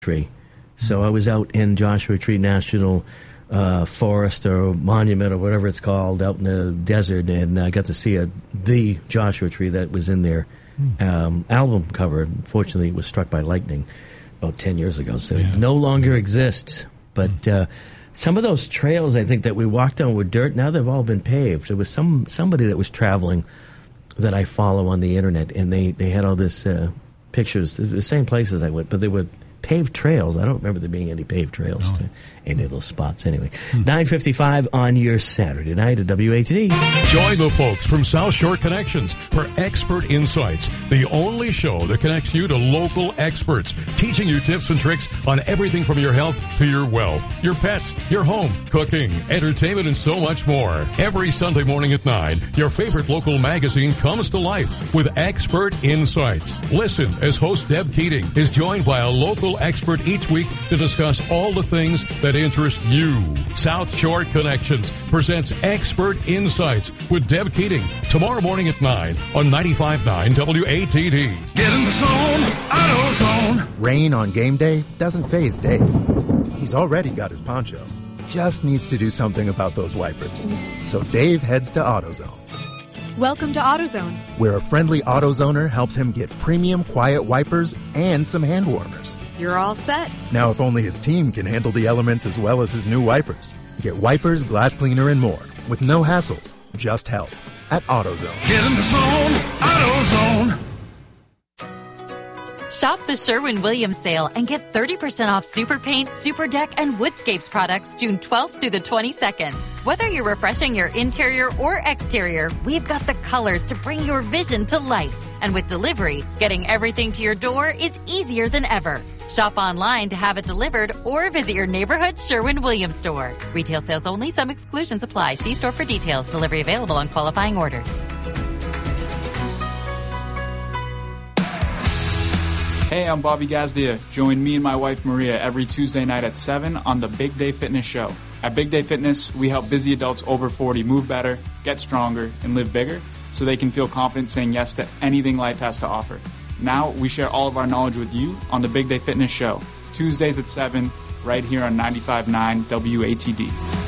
Tree. So I was out in Joshua Tree National Forest or Monument or whatever it's called out in the desert, and I got to see the Joshua Tree that was in their album cover. Unfortunately, it was struck by lightning about 10 years ago, so it no longer exists. But some of those trails, I think, that we walked on with dirt, now they've all been paved. There was somebody that was traveling that I follow on the internet, and they had all this pictures, the same places I went, but they were paved trails. I don't remember there being any paved trails to any of those spots anyway. 9:55 on your Saturday night at WATD. Join the folks from South Shore Connections for Expert Insights, the only show that connects you to local experts, teaching you tips and tricks on everything from your health to your wealth, your pets, your home, cooking, entertainment, and so much more. Every Sunday morning at 9, your favorite local magazine comes to life with Expert Insights. Listen as host Deb Keating is joined by a local expert each week to discuss all the things that interest you. South Shore Connections presents Expert Insights with Deb Keating tomorrow morning at 9 on 95.9 WATD. Get in the zone, AutoZone. Rain on game day doesn't faze Dave. He's already got his poncho. Just needs to do something about those wipers. So Dave heads to AutoZone. Welcome to AutoZone, where a friendly AutoZoner helps him get premium quiet wipers and some hand warmers. You're all set. Now, if only his team can handle the elements as well as his new wipers. Get wipers, glass cleaner, and more with no hassles, just help at AutoZone. Get in the zone, AutoZone. Shop the Sherwin-Williams sale and get 30% off Super Paint, Super Deck, and Woodscapes products June 12th through the 22nd. Whether you're refreshing your interior or exterior, we've got the colors to bring your vision to life. And with delivery, getting everything to your door is easier than ever. Shop online to have it delivered or visit your neighborhood Sherwin-Williams store. Retail sales only. Some exclusions apply. See store for details. Delivery available on qualifying orders. Hey, I'm Bobby Gazdia. Join me and my wife Maria every Tuesday night at 7 on the Big Day Fitness Show. At Big Day Fitness, we help busy adults over 40 move better, get stronger, and live bigger so they can feel confident saying yes to anything life has to offer. Now, we share all of our knowledge with you on the Big Day Fitness Show, Tuesdays at 7, right here on 95.9 WATD.